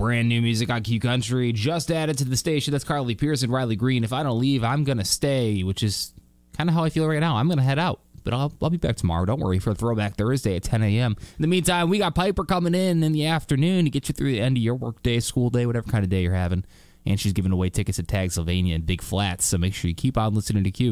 brand new music on Q Country. Just added to the station. That's Carly Pierce and Riley Green. If I don't leave, I'm going to stay, which is kind of how I feel right now. I'm going to head out, but I'll be back tomorrow. Don't worry, for Throwback Thursday at 10 a.m. In the meantime, we got Piper coming in the afternoon to get you through the end of your work day, school day, whatever kind of day you're having. And she's giving away tickets to Tag Sylvania and Big Flats, so make sure you keep on listening to Q.